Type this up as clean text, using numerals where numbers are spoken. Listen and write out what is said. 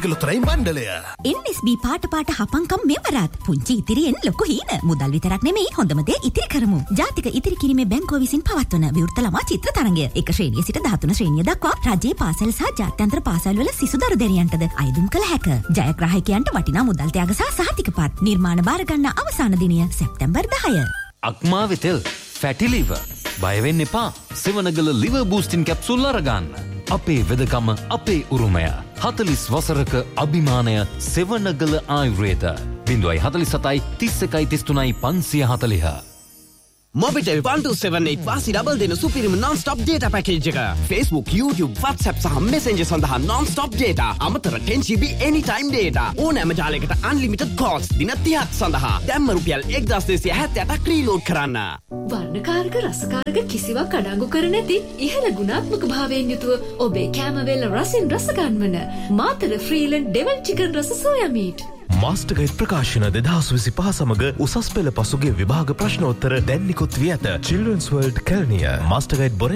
ආර්ථික ලොතරැයි මණ්ඩලය. NSB පාට හපංකම් මෙවරත්. පුංචි ඉතිරියෙන් ලොකු හීන. මුදල් විතරක් නෙමෙයි හොඳම දේ ඉතිරි කරමු. ජාතික ඉතිරි කිරීමේ බැංකුව විසින් පවත්වන විවෘත ළමා චිත්‍ර තරඟය. 1 ශ්‍රේණිය සිට 13 ශ්‍රේණිය දක්වා රජයේ පාසල් සහ ජාත්‍යන්තර පාසල්වල සිසු දරු දැරියන්ටද අයදුම් කළ හැක. ජයග්‍රාහකයන්ට වටිනා මුදල් ත්‍යාග සහ සහතිකපත්. නිර්මාණ බාර ගන්න අවසාන දිනය සැප්තැම්බර් 10. අක්මාවේ තෙල් ෆැටි ලිවර් බය වෙන්න එපා. සෙවනගල ලිවර් බූස්ටින් කැප්සූල් අරගන්න. අපේ වෙදකම අපේ උරුමය. 40 වසරක අභිමානය සෙවනගල ආයුර්වේද. 047 31 33 540. Mobitel 1278 වාසි ඩබල් දෙන සුපිරිම non-stop data package එක. Facebook, YouTube, WhatsApp සහ Messenger සඳහා non-stop data. අමතර 10GB anytime data. ඕනෑම ජාලයකට unlimited calls දින 30ක් සඳහා. දැන්ම රුපියල් 1278ක් රීලෝඩ් කරන්න. වර්ණකාරක රසකාරක කිසිවක් අඩංගු කර නැති ඉහළ ගුණාත්මක භාවයෙන් යුතුව ඔබේ කැමවේල රසින් රස ගන්වන මාතර ෆ්‍රීලන්ඩ් ඩෙවල් චිකන් රස සෝයා මීට්. මාස්ටර් ගයිඩ් ප්‍රකාශන 2025 සමග උසස් පෙළ පසුගිය විභාග ප්‍රශ්නෝත්තර දැන් නිකුත් වී ඇත. Children's World Kelniya master guide